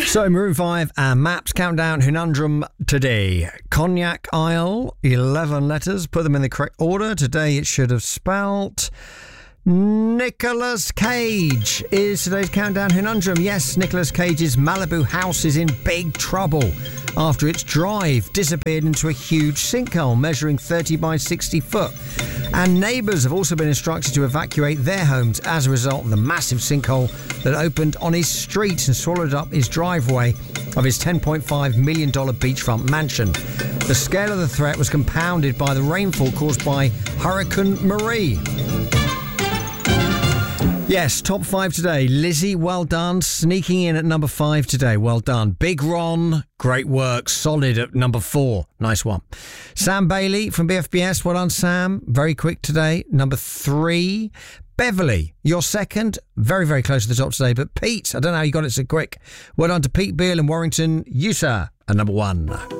So, Maroon 5 and Maps Countdown Conundrum today. Cognac Isle, 11 letters. Put them in the correct order. Today it should have spelt Nicolas Cage is today's Countdown Conundrum. Yes, Nicolas Cage's Malibu house is in big trouble after its drive disappeared into a huge sinkhole measuring 30 by 60 foot. And neighbours have also been instructed to evacuate their homes as a result of the massive sinkhole that opened on his street and swallowed up his driveway of his $10.5 million beachfront mansion. The scale of the threat was compounded by the rainfall caused by Hurricane Marie. Yes, top 5 today. Lizzie, well done. Sneaking in at number 5 today. Well done. Big Ron, great work. Solid at number 4. Nice one. Sam Bailey from BFBS. Well done, Sam. Very quick today. Number 3. Beverly, you're second. Very, very close to the top today. But Pete, I don't know how you got it so quick. Well done to Pete Beale and Warrington. You, sir, at number 1.